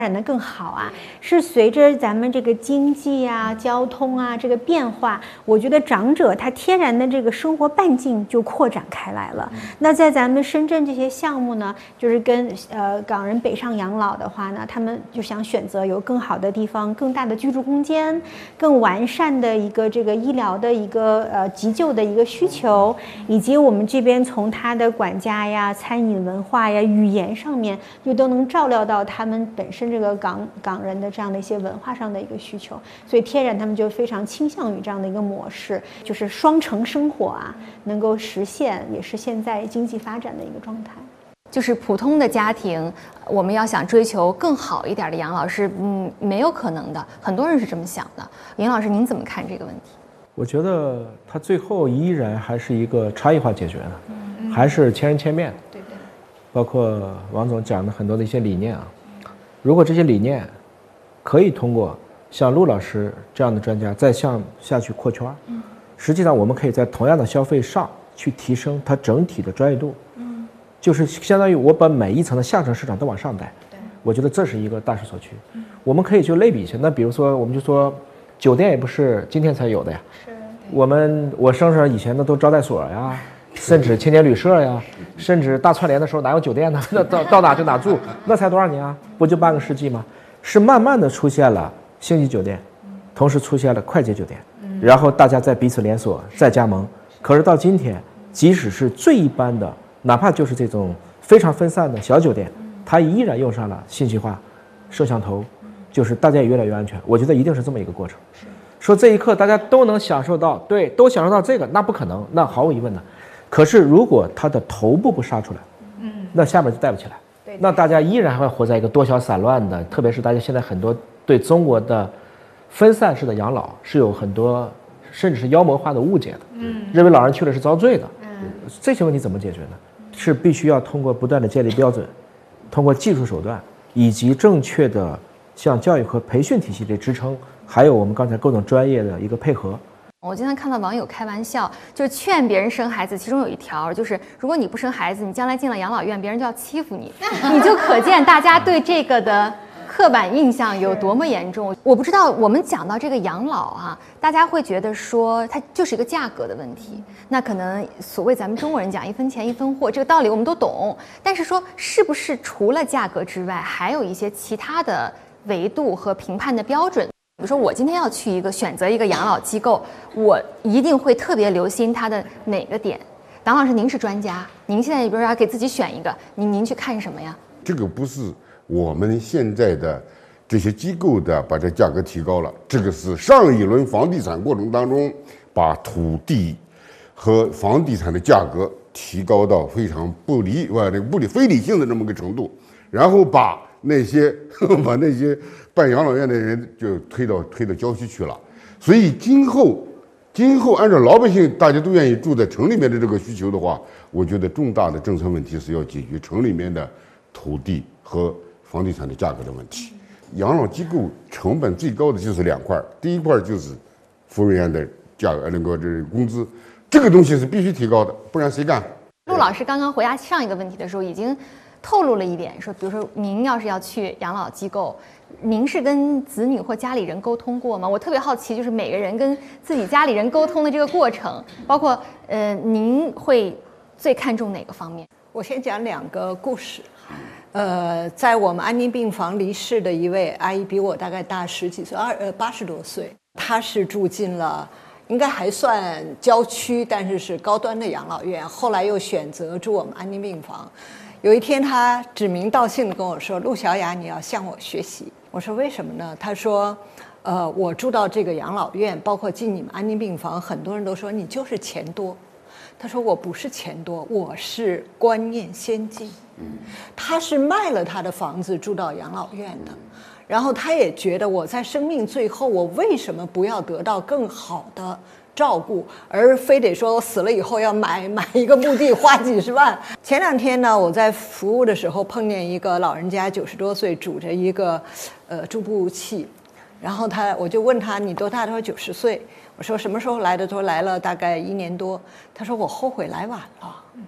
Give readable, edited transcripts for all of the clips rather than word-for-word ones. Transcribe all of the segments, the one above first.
展得更好啊，是随着咱们这个经济啊、交通啊这个变化，我觉得长者他天然的这个生活半径就扩展开来了。那在咱们深圳这些项目呢，就是跟港人北上养老的话呢，他们就想选择有更好的地方、更大的居住空间、更完善的一个这个医疗的一个急救的一个需求，以及我们这边从他的管家呀、餐饮文化呀、语言上面，就都能照料到他们本身这个港人的这样的一些文化上的一个需求，所以天然他们就非常倾向于这样的一个模式，就是双城生活啊，能够实现，也是现在经济发展的一个状态。 就是普通的家庭，我们要想追求更好一点的养老是没有可能的，很多人是这么想的。尹老师，您怎么看这个问题？ 我觉得它最后依然还是一个差异化解决的，还是千人千面。 对对。 包括王总讲的很多的一些理念啊。如果这些理念可以通过像陆老师这样的专家再向下去扩圈，实际上我们可以在同样的消费上去提升它整体的专业度，就是相当于我把每一层的下沉市场都往上带。我觉得这是一个大势所趋。我们可以去类比一下，那比如说我们就说酒店也不是今天才有的呀，我生上以前的都招待所呀，甚至青年旅社呀，甚至大串联的时候哪有酒店呢？那到哪就哪住，那才多少年啊？不就半个世纪吗？是慢慢的出现了星级酒店，同时出现了快捷酒店，然后大家再彼此连锁，再加盟。可是到今天，即使是最一般的，哪怕就是这种非常分散的小酒店，它依然用上了信息化、摄像头，就是大家也越来越安全。我觉得一定是这么一个过程。说这一刻大家都能享受到，对，都享受到这个，那不可能，那毫无疑问的。可是如果它的头部不杀出来，那下面就带不起来。那大家依然会活在一个多小散乱的，特别是大家现在很多对中国的分散式的养老是有很多甚至是妖魔化的误解的，认为老人去了是遭罪的。这些问题怎么解决呢？是必须要通过不断的建立标准，通过技术手段以及正确的像教育和培训体系的支撑，还有我们刚才各种专业的一个配合。 我经常看到网友开玩笑，就是劝别人生孩子，其中有一条就是，如果你不生孩子，你将来进了养老院，别人就要欺负你，你就可见大家对这个的刻板印象有多么严重。我不知道我们讲到这个养老啊，大家会觉得说它就是一个价格的问题，那可能所谓咱们中国人讲一分钱一分货，这个道理我们都懂，但是说是不是除了价格之外，还有一些其他的维度和评判的标准？比如说我今天要去选择一个养老机构，我一定会特别留心它的哪个点。党老师，您是专家，您现在比如要给自己选一个，您去看什么呀？ 这个不是我们现在的这些机构的把这价格提高了，这个是上一轮房地产过程当中把土地和房地产的价格提高到非常非理性的这么个程度，然后把那些办养老院的人就推到郊区去了。所以今后按照老百姓大家都愿意住在城里面的这个需求的话，我觉得重大的政策问题是要解决城里面的土地和房地产的价格的问题。养老机构成本最高的就是两块，第一块就是服务人员的价格，这工资，这个东西是必须提高的，不然谁干？ 陆老师刚刚回答上一个问题的时候已经透露了一点，说比如说您要是要去养老机构，您是跟子女或家里人沟通过吗？我特别好奇，就是每个人跟自己家里人沟通的这个过程，包括您会最看重哪个方面？ 我先讲两个故事。在我们安宁病房离世的一位阿姨，比我大概大10几岁，80多岁，她是住进了应该还算郊区，但是是高端的养老院，后来又选择住我们安宁病房。有一天她指名道姓的跟我说，陆小雅，你要向我学习。我说为什么呢？她说我住到这个养老院，包括进你们安宁病房，很多人都说你就是钱多。他说我不是钱多，我是观念先进。他是卖了他的房子住到养老院的，然后他也觉得我在生命最后，我为什么不要得到更好的照顾，而非得说我死了以后要买一个墓地花几十万。前2天呢，我在服务的时候碰见一个老人家，90多岁，拄着一个助步器，然后我就问他你多大？他说90岁。我说什么时候来的？他说来了大概1年多。他说我后悔来晚了。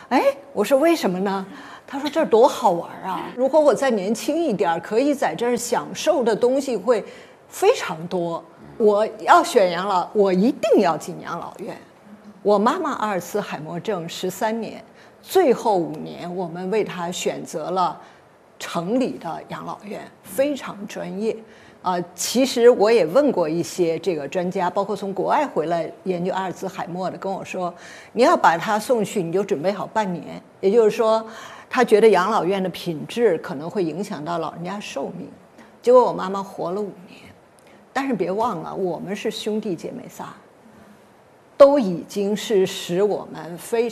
哎，我说为什么呢？他说这儿多好玩啊！如果我再年轻一点，可以在这儿享受的东西会非常多。我要选养老，我一定要进养老院。我妈妈阿尔茨海默症13年，最后5年我们为她选择了城里的养老院，非常专业。其实我也问过一些这个专家，包括从国外回来研究阿尔茨海默的，跟我说，你要把他送去，你就准备好半年，也就是说，他觉得养老院的品质可能会影响到老人家寿命。结果我妈妈活了5年，但是别忘了，我们是兄弟姐妹仨，都已经是使我们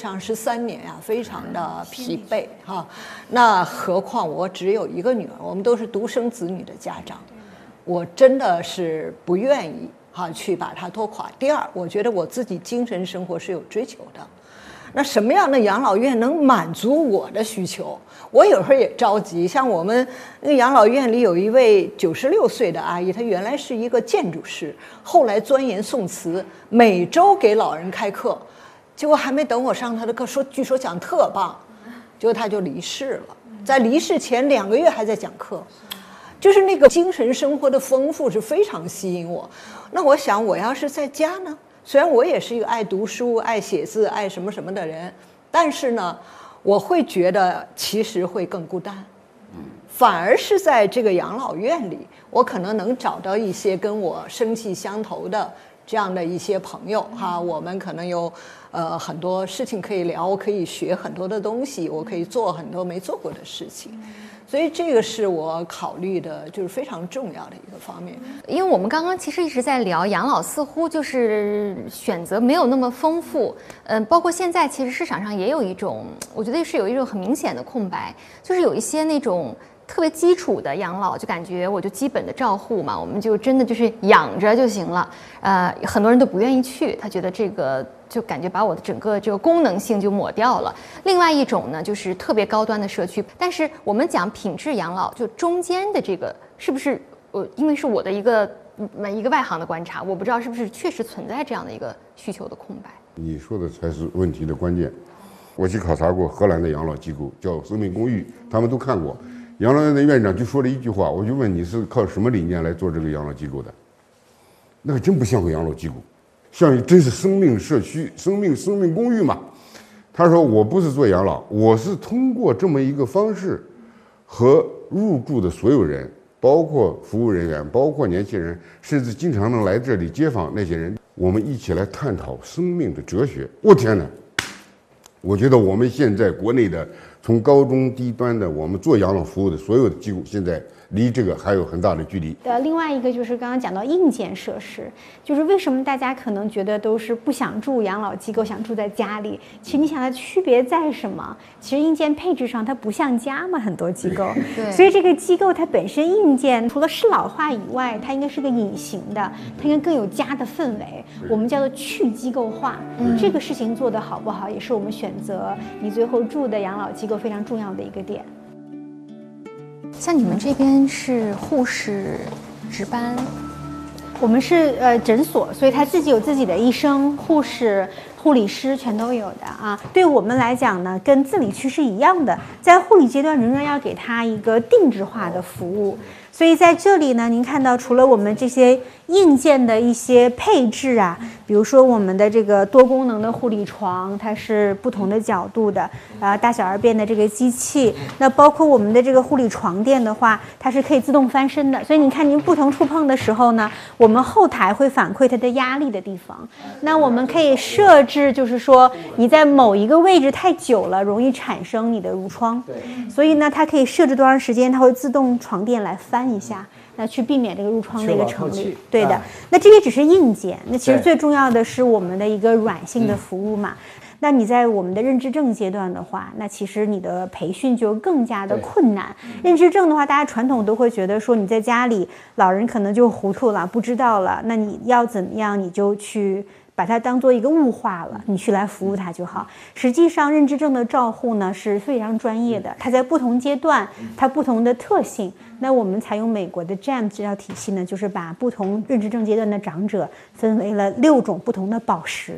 13年啊，非常的疲惫哈。那何况我只有一个女儿，我们都是独生子女的家长。我真的是不愿意去把它拖垮。第二，我觉得我自己精神生活是有追求的。那什么样的养老院能满足我的需求？我有时候也着急。像我们那个养老院里有一位96岁的阿姨，她原来是一个建筑师，后来钻研宋词，每周给老人开课。结果还没等我上她的课，据说讲特棒，结果她就离世了。在离世前2个月还在讲课。就是那个精神生活的丰富是非常吸引我。那我想，我要是在家呢，虽然我也是一个爱读书、爱写字、爱什么什么的人，但是呢，我会觉得其实会更孤单。反而是在这个养老院里，我可能能找到一些跟我生气相投的这样的一些朋友哈，我们可能有很多事情可以聊，我可以学很多的东西，我可以做很多没做过的事情。所以这个是我考虑的，就是非常重要的一个方面。 因为我们刚刚其实一直在聊养老，似乎就是选择没有那么丰富。包括现在其实市场上也有一种，我觉得是有一种很明显的空白，就是有一些那种特别基础的养老，就感觉我就基本的照护嘛，我们就真的就是养着就行了。很多人都不愿意去，他觉得这个就感觉把我的整个这个功能性就抹掉了。另外一种呢，就是特别高端的社区。但是我们讲品质养老，就中间的这个是不是因为是我的一个外行的观察，我不知道是不是确实存在这样的一个需求的空白。 你说的才是问题的关键。我去考察过荷兰的养老机构，叫生命公寓，他们都看过。养老院的院长就说了一句话，我就问你是靠什么理念来做这个养老机构的？那个真不像个养老机构，像真是生命社区、生命公寓嘛。他说我不是做养老，我是通过这么一个方式，和入住的所有人，包括服务人员，包括年轻人，甚至经常能来这里接访那些人，我们一起来探讨生命的哲学。我天哪！我觉得我们现在国内的从高中低端的我们做养老服务的所有的机构，现在离这个还有很大的距离。 另外一个就是刚刚讲到硬件设施，就是为什么大家可能觉得都是不想住养老机构，想住在家里。其实你想它区别在什么？其实硬件配置上它不像家嘛，很多机构。 对。 所以这个机构它本身硬件除了适老化以外，它应该是个隐形的，它应该更有家的氛围。我们叫做去机构化。这个事情做得好不好，也是我们选择你最后住的养老机构非常重要的一个点。 像你们这边是护士值班， 我们是诊所，所以他自己有自己的医生、护士、护理师全都有的啊。对我们来讲呢，跟自理区是一样的，在护理阶段仍然要给他一个定制化的服务。所以在这里呢，您看到除了我们这些硬件的一些配置啊，比如说我们的这个多功能的护理床，它是不同的角度的，大小二便的这个机器，那包括我们的这个护理床垫的话，它是可以自动翻身的，所以你看您不同触碰的时候呢，我们后台会反馈它的压力的地方，那我们可以设置，就是说你在某一个位置太久了，容易产生你的褥疮，所以呢，它可以设置多长时间，它会自动床垫来翻一下，那去避免这个褥疮的一个成立。对的，那这些只是硬件，那其实最重要的是我们的一个软性的服务嘛。那你在我们的认知症阶段的话，那其实你的培训就更加的困难。认知症的话，大家传统都会觉得说你在家里，老人可能就糊涂了，不知道了，那你要怎么样，你就去把它当做一个物化了，你去来服务它就好。实际上认知症的照护呢是非常专业的，它在不同阶段它不同的特性，那我们采用美国的 GEM 这套体系呢，就是把不同认知症阶段的长者分为了6种不同的宝石，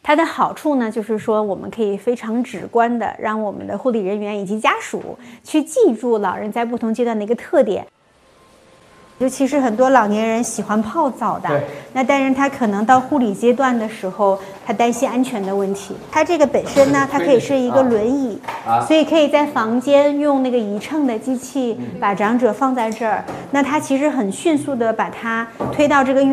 它的好处呢，就是说我们可以非常直观的让我们的护理人员以及家属去记住老人在不同阶段的一个特点。尤其是很多老年人喜欢泡澡的，那但是他可能到护理阶段的时候，他担心安全的问题。它这个本身呢，它可以是一个轮椅，所以可以在房间用那个移秤的机器把长者放在这儿，那它其实很迅速的把它推到这个